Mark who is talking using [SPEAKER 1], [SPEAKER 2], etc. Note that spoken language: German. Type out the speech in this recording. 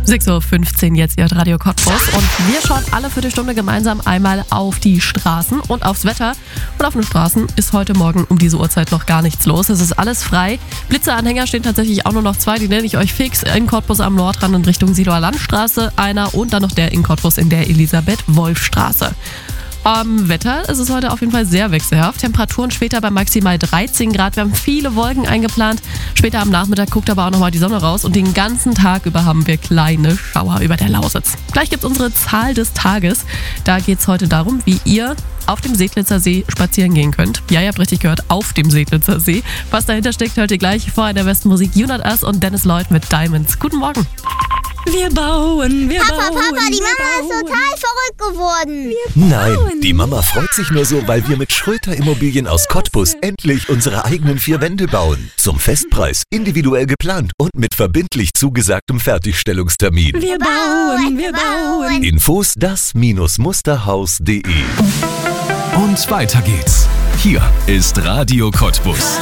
[SPEAKER 1] 6.15 Uhr jetzt, ihr hört Radio Cottbus und wir schauen alle für die Stunde gemeinsam einmal auf die Straßen und aufs Wetter. Und auf den Straßen ist heute Morgen um diese Uhrzeit noch gar nichts los. Es ist alles frei. Blitzeanhänger stehen tatsächlich auch nur noch 2, die nenne ich euch fix. In Cottbus am Nordrand in Richtung Siedler Landstraße einer und dann noch der in Cottbus in der Elisabeth-Wolf-Straße. Am Wetter ist es heute auf jeden Fall sehr wechselhaft. Temperaturen später bei maximal 13 Grad. Wir haben viele Wolken eingeplant. Später am Nachmittag guckt aber auch nochmal die Sonne raus und den ganzen Tag über haben wir kleine Schauer über der Lausitz. Gleich gibt es unsere Zahl des Tages. Da geht es heute darum, wie ihr auf dem Seetlitzer See spazieren gehen könnt. Ja, ihr habt richtig gehört, auf dem Seetlitzer See. Was dahinter steckt, hört ihr gleich. Vorher der besten Musik You Not Us und Dennis Lloyd mit Diamonds. Guten Morgen.
[SPEAKER 2] Wir bauen.
[SPEAKER 3] Papa, die Mama ist total verrückt geworden.
[SPEAKER 4] Nein, die Mama freut sich nur so, weil wir mit Schröter Immobilien aus Cottbus endlich unsere eigenen 4 Wände bauen. Zum Festpreis, individuell geplant und mit verbindlich zugesagtem Fertigstellungstermin.
[SPEAKER 2] Wir bauen.
[SPEAKER 4] Infos das-musterhaus.de.
[SPEAKER 5] Und weiter geht's. Hier ist Radio Cottbus.